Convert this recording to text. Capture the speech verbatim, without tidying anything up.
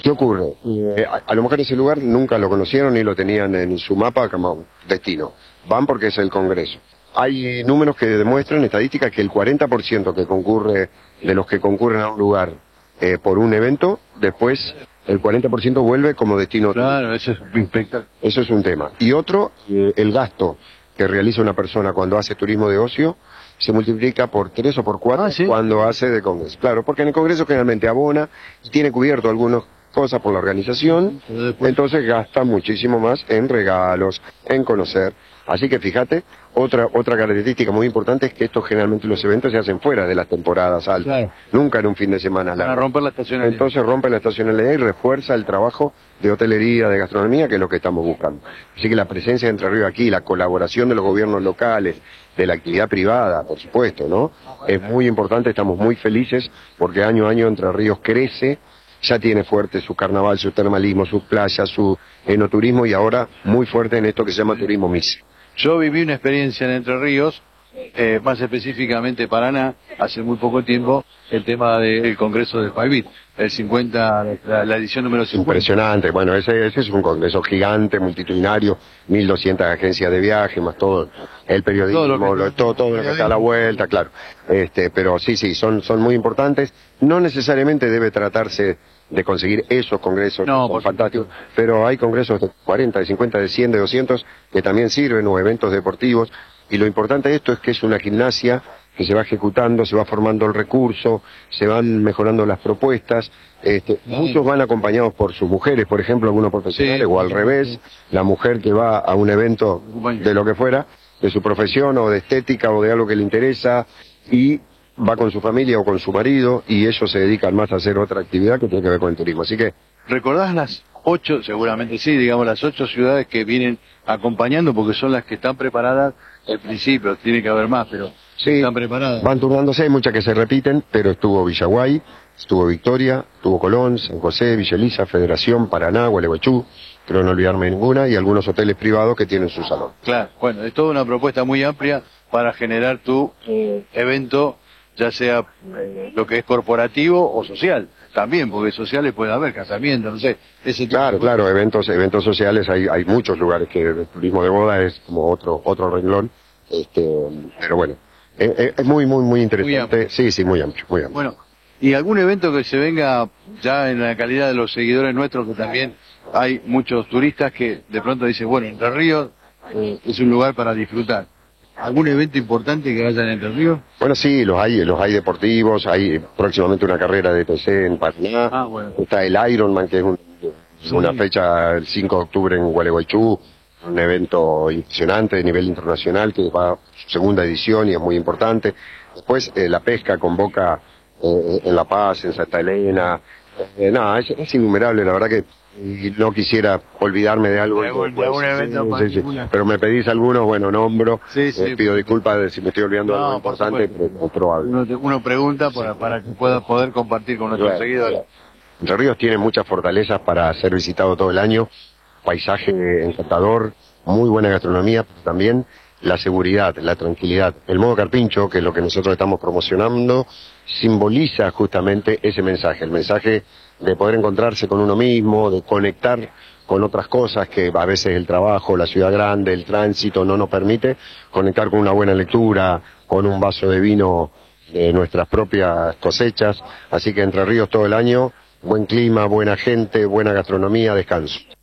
¿Qué ocurre? Eh, a, a lo mejor ese lugar nunca lo conocieron ni lo tenían en su mapa como destino. Van porque es el Congreso. Hay eh, números que demuestran, estadísticas, que el cuarenta por ciento que concurre, de los que concurren a un lugar eh, por un evento, después el cuarenta por ciento vuelve como destino. Claro, eso es espectacular. Eso es un tema. Y otro, eh, el gasto que realiza una persona cuando hace turismo de ocio se multiplica por tres o por cuatro ah, ¿sí? cuando hace de Congreso. Claro, porque en el Congreso generalmente abona y tiene cubierto algunas cosas por la organización, después... entonces gasta muchísimo más en regalos, en conocer. Así que fíjate, otra otra característica muy importante es que estos generalmente los eventos se hacen fuera de las temporadas altas, claro. Nunca en un fin de semana largo. Para romper la estacionalidad. Entonces rompe la estacionalidad y refuerza el trabajo de hotelería, de gastronomía, que es lo que estamos buscando. Así que la presencia de Entre Ríos aquí, la colaboración de los gobiernos locales, de la actividad privada, por supuesto, ¿no? Es muy importante, estamos muy felices porque año a año Entre Ríos crece, ya tiene fuerte su carnaval, su termalismo, sus playas, su enoturismo y ahora muy fuerte en esto que se llama turismo mix. Yo viví una experiencia en Entre Ríos, eh, más específicamente Paraná, hace muy poco tiempo, el tema del Congreso del Paivit, el cincuenta, la, la edición número cincuenta. Impresionante, bueno, ese, ese es un congreso gigante, multitudinario, mil doscientas agencias de viaje, más todo el periodismo, todo lo que, lo, todo, todo lo que está a la vuelta, claro. Este, pero sí, sí, son, son muy importantes. No necesariamente debe tratarse de conseguir esos congresos no, que son fantásticos, pero hay congresos de cuarenta, de cincuenta, de cien, de doscientos que también sirven, o eventos deportivos, y lo importante de esto es que es una gimnasia que se va ejecutando, se va formando el recurso, se van mejorando las propuestas, este, muchos van acompañados por sus mujeres, por ejemplo, algunos profesionales, sí, o al revés, la mujer que va a un evento de lo que fuera, de su profesión o de estética o de algo que le interesa, y va con su familia o con su marido, y ellos se dedican más a hacer otra actividad que tiene que ver con el turismo. Así que... ¿Recordás las ocho, seguramente sí, digamos las ocho ciudades que vienen acompañando, porque son las que están preparadas al principio, tiene que haber más, pero sí, están preparadas? Van turnándose, hay muchas que se repiten, pero estuvo Villaguay, estuvo Victoria, estuvo Colón, San José, Villa Elisa, Federación, Paraná, Gualeguaychú, creo no olvidarme ninguna, y algunos hoteles privados que tienen su salón. Claro, bueno, es toda una propuesta muy amplia para generar tu eh, evento, ya sea eh, lo que es corporativo o social, también, porque sociales puede haber, casamientos, no sé. Ese claro, tipo. claro, eventos eventos sociales, hay hay muchos lugares que el turismo de boda es como otro otro renglón, este, pero bueno, es, es muy, muy, muy interesante. Muy sí, sí, muy amplio, muy amplio. Bueno, ¿y algún evento que se venga ya en la calidad de los seguidores nuestros, que también hay muchos turistas que de pronto dicen, bueno, Entre Ríos eh, es un lugar para disfrutar? ¿Algún evento importante que haya en Entre Ríos? Bueno, sí, los hay, los hay deportivos, hay próximamente una carrera de T C en Paraná, ah, bueno. Está el Ironman, que es un, sí. una fecha el cinco de octubre en Gualeguaychú, un evento impresionante de nivel internacional que va a su segunda edición y es muy importante. Después eh, la pesca convoca eh, en La Paz, en Santa Elena, eh, nada, es, es innumerable, la verdad que y no quisiera olvidarme de algo. De algún, de algún evento sí, sí, sí. Pero me pedís algunos, bueno, nombro. Sí, sí, eh, pido disculpas de si me estoy olvidando de no, algo importante, pero es probable. Uno, te, uno pregunta para, para que pueda poder compartir con nuestros claro, seguidores. Claro. Entre Ríos tiene muchas fortalezas para ser visitado todo el año. Paisaje encantador, muy buena gastronomía, pero también la seguridad, la tranquilidad. El modo carpincho, que es lo que nosotros estamos promocionando, simboliza justamente ese mensaje, el mensaje de poder encontrarse con uno mismo, de conectar con otras cosas que a veces el trabajo, la ciudad grande, el tránsito no nos permite, conectar con una buena lectura, con un vaso de vino de nuestras propias cosechas. Así que Entre Ríos todo el año, buen clima, buena gente, buena gastronomía, descanso.